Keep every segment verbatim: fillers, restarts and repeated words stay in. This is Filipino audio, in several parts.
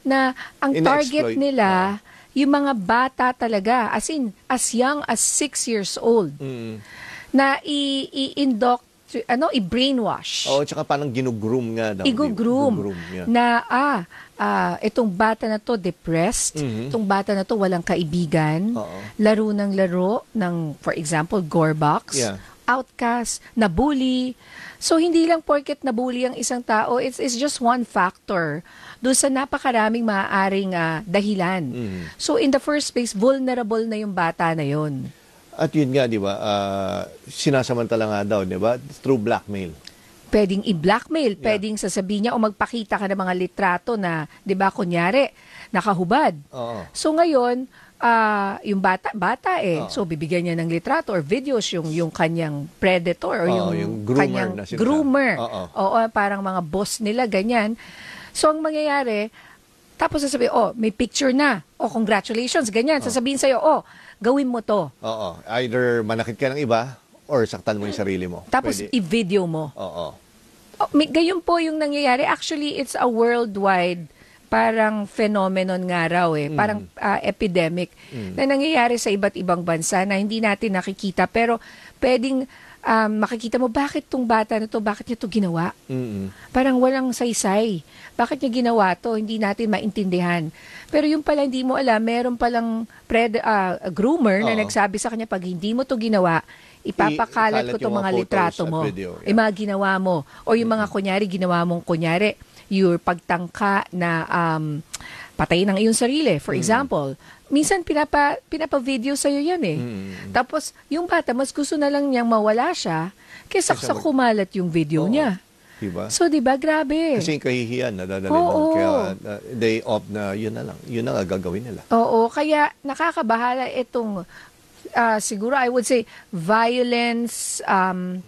na ang target In-exploit. nila, yung mga bata talaga, as in, as young as six years old, Mm. na i-induct, ano, i-brainwash. Oo, tsaka parang ginugroom nga daw. Igo-groom. Ginugroom, yeah. Na, ah, ah, itong bata na to depressed, Mhm. itong bata na to walang kaibigan, Oo. laro ng laro ng, for example, gore box, Yeah. outcast, nabully. So, hindi lang porket nabully ang isang tao, it's, it's just one factor doon sa napakaraming maaaring ah, dahilan. Mhm. So, in the first place, vulnerable na yung bata na yon. At yun nga, di ba, ah, sinasamantala nga daw, di ba, through blackmail. Pwedeng i-blackmail, Yeah. pwedeng sasabihin niya o magpakita ka ng mga litrato na, di ba, kunyari, nakahubad. Oo. So ngayon, ah, yung bata, bata eh. Oo. So bibigyan niya ng litrato or videos yung yung kanyang predator or Oo, yung, yung groomer kanyang na sinasabi. groomer. Oo. Oo, parang mga boss nila, ganyan. So ang mangyayari, tapos sasabihin, oh, may picture na. Oh, congratulations, ganyan. Sasabihin sa'yo, oh, gawin mo to. Oo. Either manakit ka ng iba or saktan mo yung sarili mo. Tapos Pwede. i-video mo. Oo. Oh, may, gayon po yung nangyayari. Actually, it's a worldwide parang phenomenon nga raw eh. Parang ah, epidemic na nangyayari sa iba't ibang bansa na hindi natin nakikita. Pero pwedeng um, makikita mo, bakit tong bata na to, bakit niya to ginawa? Mm-mm. Parang walang saysay. Bakit niya ginawa to? Hindi natin maintindihan. Pero yung pala hindi mo alam, meron palang pred, ah, groomer na Oo. nagsabi sa kanya, pag hindi mo to ginawa, ipapakalat I- ko itong yung mga mga litrato photos at mo. video, yeah. Yung mga ginawa mo. O yung mga kunyari, ginawa mong kunyari, your pagtangka na um, patayin ang iyong sarili. For example, minsan pinapa, pinapa-video sa'yo yan eh. Mm. Tapos, yung bata, mas gusto na lang niyang mawala siya kaysa Kaysa sa mag- kumalat yung video Oo. niya. Diba? So, di ba, grabe. Kasi yung kahihiyan, nadadali Oo. doon. Kaya uh, they opt na yun na lang. Yun na nga gagawin nila. Oo, kaya nakakabahala itong, ah, siguro I would say, violence, um,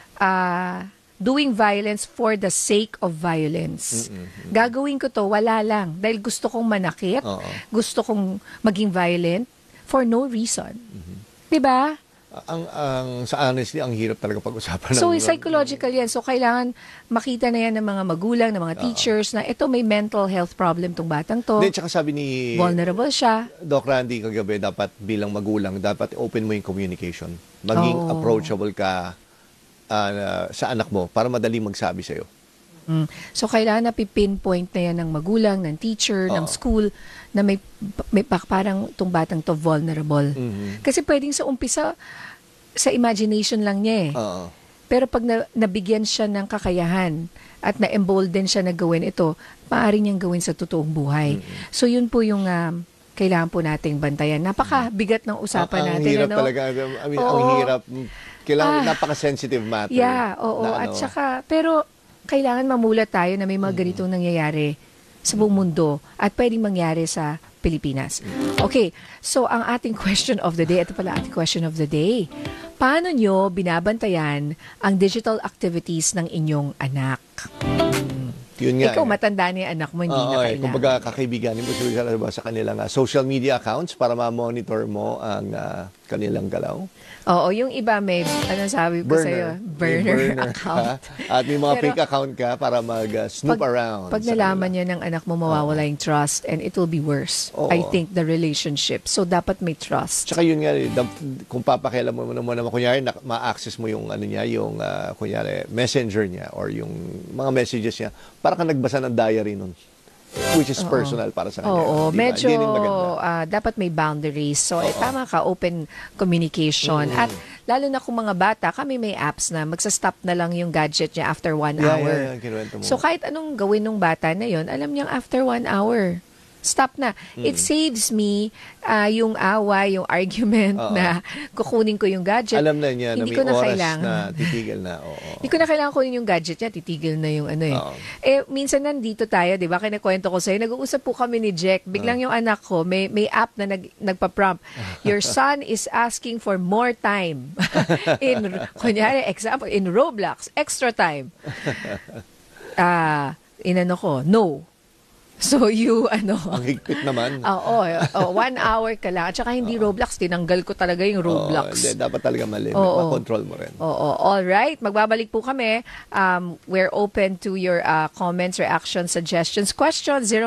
ah, doing violence for the sake of violence. Mm-mm. Gagawin ko to, wala lang. Dahil gusto kong manakit, Oo. gusto kong maging violent for no reason. Diba? Ang, ang, sa honestly, ang hirap talaga pag-usapan. So, ng, psychological yan. So, kailangan makita na yan ng mga magulang, ng mga teachers, na ito may mental health problem tong batang to. Hindi, tsaka sabi ni Vulnerable siya. Doc Randy kagabi, dapat bilang magulang, dapat open mo yung communication. Maging Oo. approachable ka ah, sa anak mo para madaling magsabi sa'yo. Mm. So, kailangan na pinpoint na yan ng magulang, ng teacher, ng Oo. school, na may, may pa- parang itong batang to vulnerable. Mhm. Kasi pwedeng sa umpisa, sa imagination lang niya eh. Oo. Pero pag na, nabigyan siya ng kakayahan at na-embolden siya na gawin ito, maaari niyang gawin sa totoong buhay. So, yun po yung um, kailangan po nating bantayan. Napakabigat ng usapan ang, natin. Ang hirap ano? talaga. I mean, ang Oo. hirap. Kailangan, Ah. napaka-sensitive matter. Yeah, oo. na At ano. saka, pero kailangan mamulat tayo na may mga ganitong nangyayari sa buong mundo at pwedeng mangyari sa Pilipinas. Okay, so ang ating question of the day, ito pala ating question of the day. Paano nyo binabantayan ang digital activities ng inyong anak? Yun nga. Ikaw, eh. matanda na yung anak mo, hindi Oo, na eh, kailangan. kumbaga kakaibiganin mo sila ba sa kanilang ah, social media accounts para ma-monitor mo ang ah, kanilang galaw. Oo, yung iba may, ano sabi ko sa'yo, May burner, ka. account. At may mga Pero, fake account ka para mag-snoop around. Pag sa nalaman kanila. niya ng anak mo, mawawala yung trust and it will be worse. Oo. I think the relationship. So, dapat may trust. Tsaka yun nga, eh, dam- kung papakailan mo naman naman, kunyari, na- ma-access mo yung, ano niya, yung, ah, kunyari, messenger niya or yung mga messages niya, para ka nagbasa ng diary nun. Which is personal para sa kanya. Oo, Di ba? medyo Hindi rin maganda. ah, dapat may boundaries. So, eh, tama ka, open communication. At lalo na kung mga bata, kami may apps na magsa-stop na lang yung gadget niya after one Yeah, hour. yeah, yeah, kinuwento mo. So, kahit anong gawin ng bata na yon, alam niyang after one hour. Stop na. It saves me ah, yung away, yung argument Oo. na kukunin ko yung gadget. Alam na niya na Hindi may ko na oras kailangan. na titigil na. Oo. Hindi ko na kailangan kunin yung gadget niya, titigil na yung ano eh. Oo. Eh, minsan nandito tayo, di ba? Kinakwento ko sa'yo, nag-uusap po kami ni Jack. Biglang yung anak ko, may, may app na nag, nagpa-prompt. Your son is asking for more time. in, kunyari, example, in Roblox, extra time. Ah, inano ko, no. So, you, ano, Ang higpit naman. Oo, oh, one hour ka lang. At saka hindi Roblox, tinanggal ko talaga yung Oo, Roblox. hindi, dapat talaga malimit. Oo. Ma-control mo rin. Oo, all right. Magbabalik po kami. Um, we're open to your uh, comments, reactions, suggestions, questions.